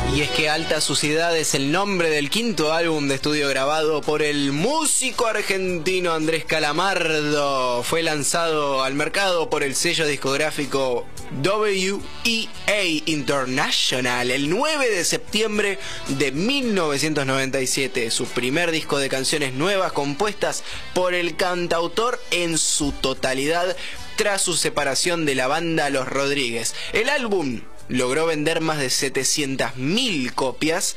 Y es que Alta Suciedad es el nombre del quinto álbum de estudio grabado por el músico argentino Andrés Calamardo. Fue lanzado al mercado por el sello discográfico WEA International el 9 de septiembre de 1997. Su primer disco de canciones nuevas compuestas por el cantautor en su totalidad tras su separación de la banda Los Rodríguez. El álbum logró vender más de 700.000 copias.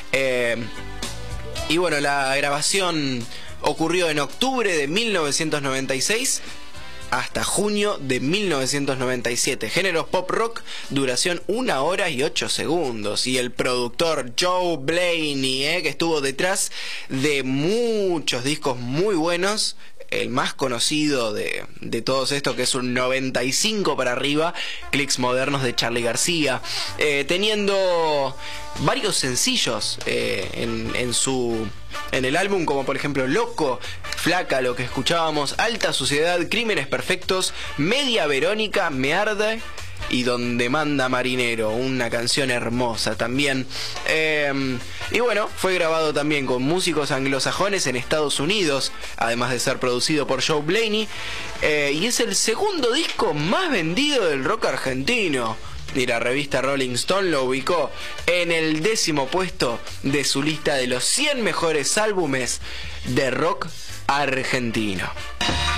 Y bueno, la grabación ocurrió en octubre de 1996 hasta junio de 1997. Géneros pop rock, duración 1 hora y 8 segundos. Y el productor Joe Blaney, que estuvo detrás de muchos discos muy buenos. El más conocido de todos estos, que es un 95 para arriba, Clics Modernos de Charly García, teniendo varios sencillos en el álbum, como por ejemplo Loco, Flaca, lo que escuchábamos, Alta Suciedad, Crímenes Perfectos, Media Verónica, Me Arde y Donde Manda Marinero, una canción hermosa también. Y bueno, fue grabado también con músicos anglosajones en Estados Unidos, además de ser producido por Joe Blaney, y es el segundo disco más vendido del rock argentino. Y la revista Rolling Stone lo ubicó en el 10º puesto de su lista de los 100 mejores álbumes de rock argentino.